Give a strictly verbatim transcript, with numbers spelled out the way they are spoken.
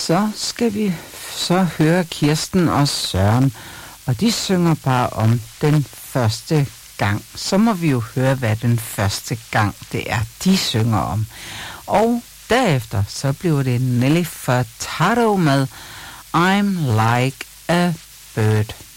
så skal vi så høre Kirsten og Søren, og de synger bare om den første gang. Så må vi jo høre, hvad den første gang det er, de synger om. Og derefter så bliver det Nelly Furtado med I'm Like a Bird.